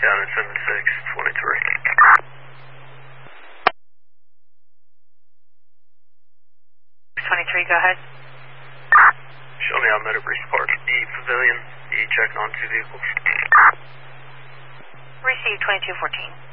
Down in 7623. 23, go ahead. Show me how Meadowbreeze Park. The Pavilion, checking on 2 vehicles. Receive 2214.